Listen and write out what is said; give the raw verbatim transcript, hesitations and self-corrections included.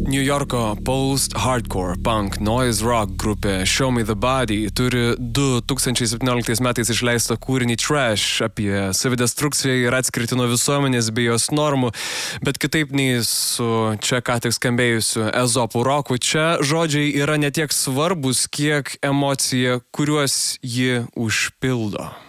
New Yorko post-hardcore punk noise rock grupė Show Me the Body turi du tūkstančiai septynioliktais metais išleistą kūrinį Trash apie savidestrukciją ir atskirtį nuo visuomenės bei jos normų, bet kitaip nei su čia ką tik skambėjusiu Ezopų roku, čia žodžiai yra ne tiek svarbus, kiek emocija, kuriuos ji užpildo.